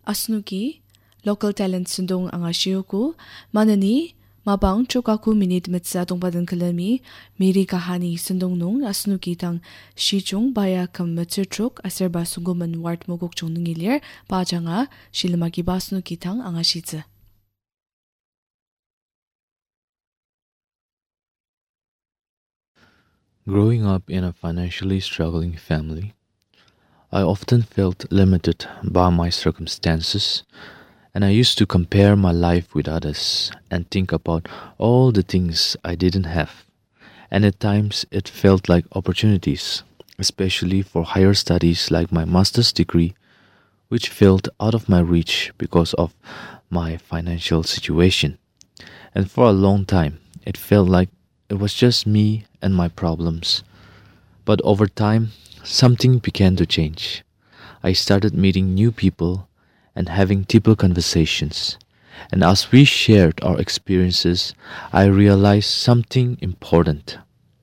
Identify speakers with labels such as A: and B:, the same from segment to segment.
A: Asnuki, local talent sundong ang asyoku, manani, mabang chokaku minit metsa tongpadan kalami, miri kahani sundong nung asnuki tang shichung baya kam metsutruk aserba sunguman wart mogok chung nungilir, pajanga, shilamaki basnuki tang ang ashitze.
B: Growing up in a financially struggling family, I often felt limited by my circumstances, and I used to compare my life with others and think about all the things I didn't have. And at times it felt like opportunities, especially for higher studies like my master's degree, which felt out of my reach because of my financial situation. And for a long time, it felt like it was just me and my problems. But over time, something began to change. I started meeting new people and having deeper conversations. And as we shared our experiences, I realized something important.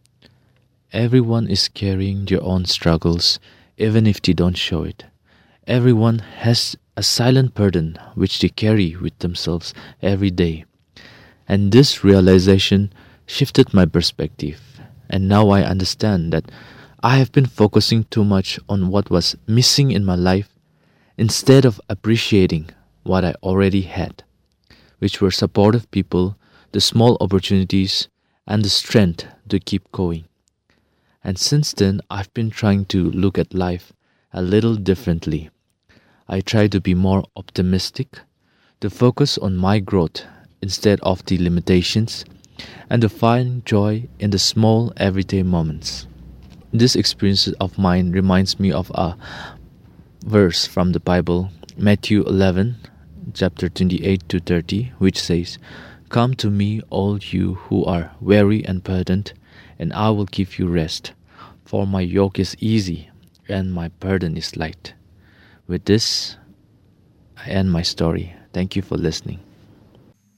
B: Everyone is carrying their own struggles, even if they don't show it. Everyone has a silent burden which they carry with themselves every day. And this realization shifted my perspective. And now I understand that I have been focusing too much on what was missing in my life instead of appreciating what I already had, which were supportive people, the small opportunities, and the strength to keep going. And since then, I've been trying to look at life a little differently. I try to be more optimistic, to focus on my growth instead of the limitations, and to find joy in the small everyday moments. This experience of mine reminds me of a verse from the Bible, Matthew 11, chapter 28 to 30, which says, "Come to me, all you who are weary and burdened, and I will give you rest. For my yoke is easy, and my burden is light." With this, I end my story. Thank you for listening.